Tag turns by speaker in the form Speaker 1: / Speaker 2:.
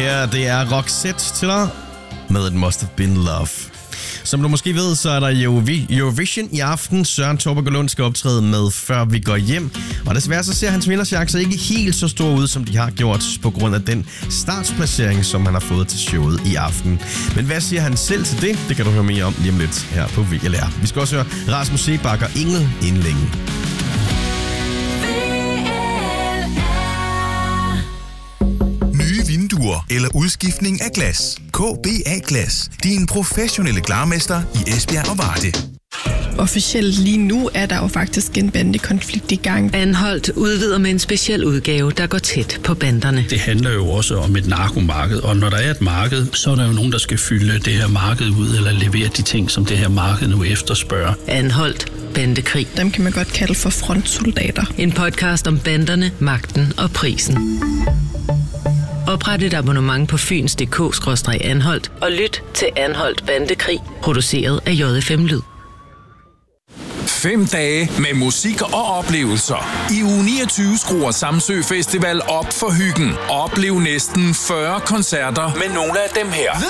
Speaker 1: Yeah, det er Roxette til dig med It Must Have Been Love. Som du måske ved, så er der Eurovision i aften. Søren Torberg Lund skal optræde med Før vi går hjem. Og desværre så ser hans vinderchancer ikke helt så store ud, som de har gjort på grund af den startsplacering, som han har fået til showet i aften. Men hvad siger han selv til det? Det kan du høre mere om lige om lidt her på VLR. Vi skal også høre Rasmus Seebach og Engel inden længe.
Speaker 2: Vinduer eller udskiftning af glas. KBA Glas. Din professionelle glarmester i Esbjerg og Varde.
Speaker 3: Officielt lige nu er der jo faktisk en bandekonflikt i gang.
Speaker 4: Anholdt udvider med en speciel udgave, der går tæt på banderne.
Speaker 5: Det handler jo også om et narkomarked, og når der er et marked, så er der jo nogen, der skal fylde det her marked ud, eller levere de ting, som det her marked nu efterspørger.
Speaker 4: Anholdt. Bandekrig.
Speaker 3: Dem kan man godt kalde for frontsoldater.
Speaker 4: En podcast om banderne, magten og prisen. Opret et abonnement på fyns.dk/anholdt og lyt til Anholdt Bandekrig, produceret af JFM Lyd.
Speaker 6: 5 dage med musik og oplevelser. I uge 29 skruer Samsø Festival op for hyggen. Oplev næsten 40 koncerter med nogle af dem her.